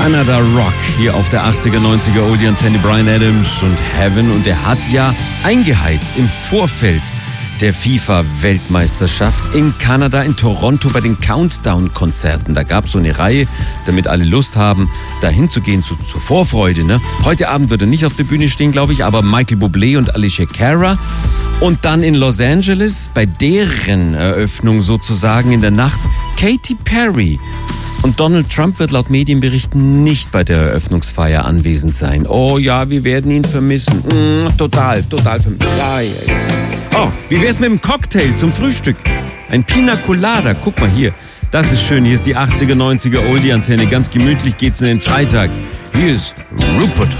Canada Rock hier auf der 80er, 90er Oldie Antenne, Bryan Adams und Heaven. Und er hat ja eingeheizt im Vorfeld der FIFA-Weltmeisterschaft in Kanada, in Toronto bei den Countdown-Konzerten. Da gab es so eine Reihe, damit alle Lust haben, da hinzugehen zur Vorfreude. Ne? Heute Abend wird er nicht auf der Bühne stehen, glaube ich, aber Michael Bublé und Alicia Cara. Und dann in Los Angeles, bei deren Eröffnung sozusagen in der Nacht, Katy Perry. Und Donald Trump wird laut Medienberichten nicht bei der Eröffnungsfeier anwesend sein. Oh ja, wir werden ihn vermissen. Total vermissen. Ja. Oh, wie wär's mit dem Cocktail zum Frühstück? Ein Pina Colada, guck mal hier. Das ist schön, hier ist die 80er, 90er Oldie-Antenne. Ganz gemütlich geht's in den Freitag. Hier ist Rupert